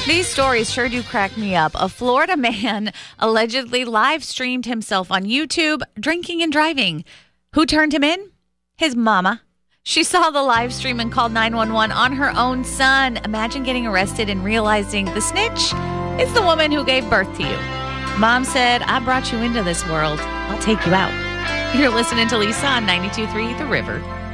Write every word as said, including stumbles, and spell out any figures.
These stories sure do crack me up. A Florida man allegedly live streamed himself on YouTube drinking and driving. Who turned him in? His mama. She saw the live stream and called nine one one on her own son. Imagine getting arrested and realizing the snitch is the woman who gave birth to you. Mom said, I brought you into this world. I'll take you out. You're listening to Lisa on ninety-two point three The River.